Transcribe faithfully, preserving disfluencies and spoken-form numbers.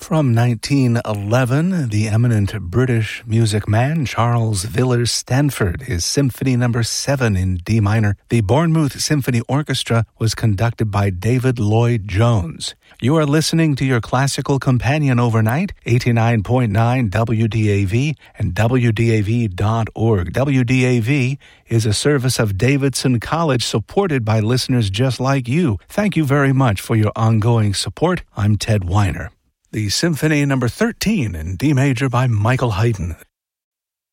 From nineteen eleven, the eminent British music man Charles Villiers Stanford, his Symphony Number seven in D minor. The Bournemouth Symphony Orchestra was conducted by David Lloyd Jones. You are listening to your classical companion overnight, eighty-nine point nine W D A V and W D A V dot org. W D A V is a service of Davidson College supported by listeners just like you. Thank you very much for your ongoing support. I'm Ted Weiner. The Symphony Number thirteen in D major by Michael Haydn.